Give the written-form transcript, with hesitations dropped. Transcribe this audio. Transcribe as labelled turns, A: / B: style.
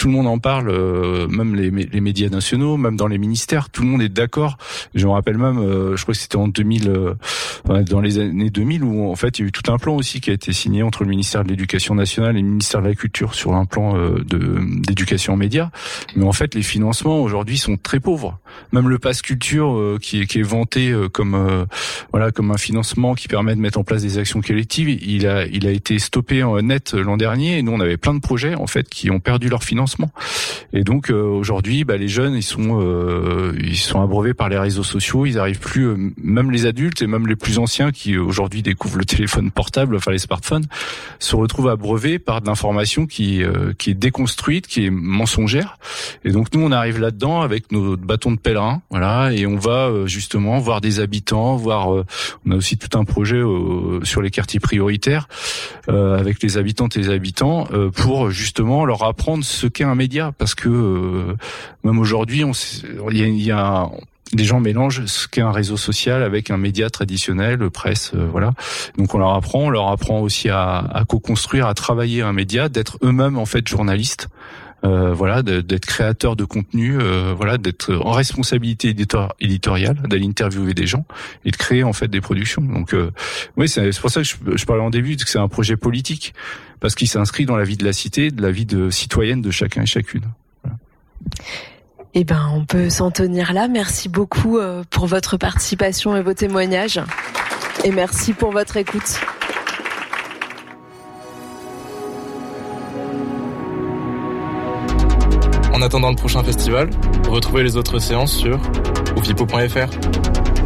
A: tout le monde en parle, même les médias nationaux, même dans les ministères, tout le monde est d'accord. Je me rappelle même, je crois que c'était en 2000, dans les années 2000, où en fait il y a eu tout un plan aussi qui a été signé entre le ministère de l'Éducation nationale et le ministère de la Culture sur un plan d'éducation aux médias. Mais en fait, les financements aujourd'hui sont très pauvres. Même le Pass Culture, qui est vanté comme un financement qui permet de mettre en place des actions collectives, il a été stoppé en net l'an dernier. Et nous, on avait plein de projets en fait qui ont perdu leur financement. Et donc aujourd'hui, les jeunes, ils sont abreuvés par les réseaux sociaux. Ils arrivent plus, même les adultes et même les plus anciens qui aujourd'hui découvrent le téléphone portable, enfin les smartphones, se retrouvent abreuvés par de l'information qui est déconstruite, qui est mensongère. Et donc nous, on arrive là-dedans avec nos bâtons de pèlerin, voilà, et on va justement voir des habitants, on a aussi tout un projet sur les quartiers prioritaires avec les habitantes et les habitants pour justement leur apprendre ce qu'est un média, parce que même aujourd'hui, il y a les gens mélangent ce qu'est un réseau social avec un média traditionnel, presse, voilà. Donc on leur apprend aussi à co-construire, à travailler un média, d'être eux-mêmes en fait journalistes. D'être créateur de contenu, d'être en responsabilité éditoriale, d'aller interviewer des gens et de créer en fait des productions. Donc oui, c'est pour ça que je parlais en début que c'est un projet politique, parce qu'il s'inscrit dans la vie de la cité, de la vie citoyenne de chacun et chacune. Voilà.
B: Eh ben, on peut s'en tenir là. Merci beaucoup pour votre participation et vos témoignages. Et merci pour votre écoute.
C: En attendant le prochain festival, retrouvez les autres séances sur oufipo.fr.